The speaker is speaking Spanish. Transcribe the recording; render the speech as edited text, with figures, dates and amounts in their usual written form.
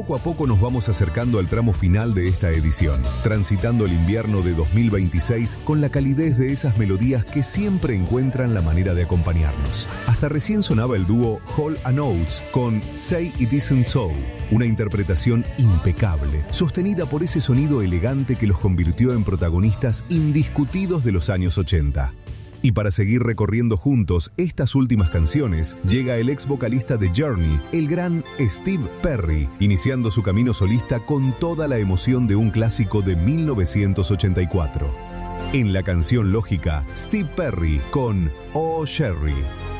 Poco a poco nos vamos acercando al tramo final de esta edición, transitando el invierno de 2026 con la calidez de esas melodías que siempre encuentran la manera de acompañarnos. Hasta recién sonaba el dúo Hall & Oates con Say It Isn't So, una interpretación impecable, sostenida por ese sonido elegante que los convirtió en protagonistas indiscutidos de los años 80. Y para seguir recorriendo juntos estas últimas canciones, llega el ex vocalista de Journey, el gran Steve Perry, iniciando su camino solista con toda la emoción de un clásico de 1984. En la canción lógica, Steve Perry con Oh Sherry.